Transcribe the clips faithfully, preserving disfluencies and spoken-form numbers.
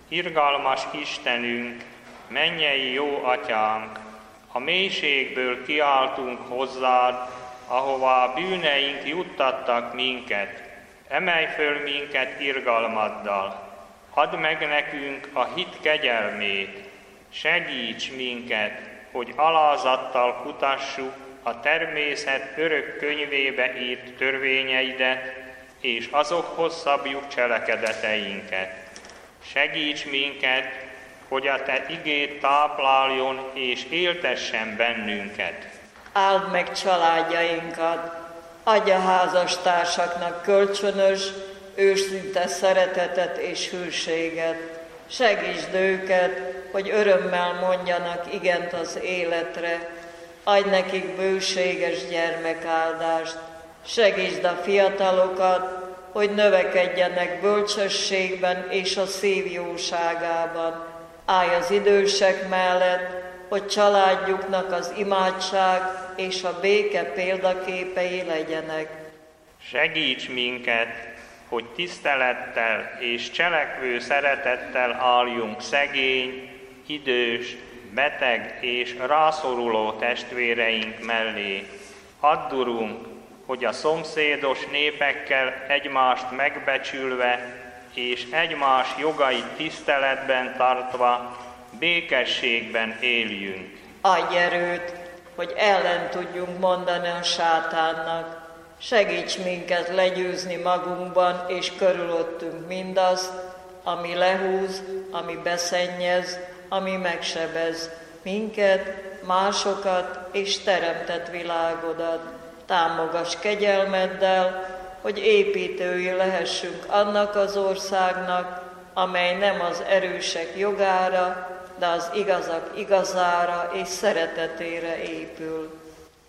Irgalmas Istenünk, mennyei jó atyánk, a mélységből kiáltunk hozzád, ahová bűneink juttattak minket. Emelj föl minket irgalmaddal, add meg nekünk a hit kegyelmét, segíts minket, hogy alázattal kutassuk a természet örök könyvébe írt törvényeidet, és azokhoz szabjuk cselekedeteinket. Segíts minket, hogy a te igéd tápláljon és éltessen bennünket. Áld meg családjainkat, adj a házastársaknak kölcsönös, őszinte szeretetet és hűséget. Segítsd őket, hogy örömmel mondjanak igent az életre. Adj nekik bőséges gyermekáldást. Segítsd a fiatalokat, hogy növekedjenek bölcsességben és a szív jóságában. Állj az idősek mellett, hogy családjuknak az imádság és a béke példaképei legyenek. Segíts minket, hogy tisztelettel és cselekvő szeretettel álljunk szegény, idős, beteg és rászoruló testvéreink mellé. Add, Urunk, hogy a szomszédos népekkel egymást megbecsülve és egymás jogait tiszteletben tartva békességben éljünk. Adj erőt, hogy ellen tudjunk mondani a sátánnak. Segíts minket legyőzni magunkban és körülöttünk mindazt, ami lehúz, ami beszennyez, ami megsebez minket, másokat és teremtett világodat. Támogass kegyelmeddel, hogy építői lehessünk annak az országnak, amely nem az erősek jogára, de az igazak igazára és szeretetére épül.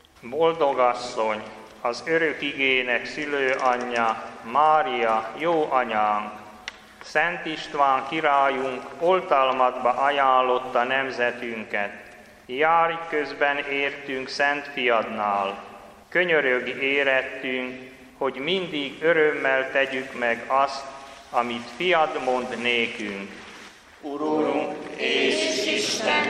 Boldog asszony, az örök igének szülőanyja, Mária, jó anyánk, Szent István királyunk oltalmatba ajánlotta nemzetünket. Járj közben értünk Szent Fiadnál, könyörög érettünk, hogy mindig örömmel tegyük meg azt, amit Fiad mond nékünk. Urunk és Isten,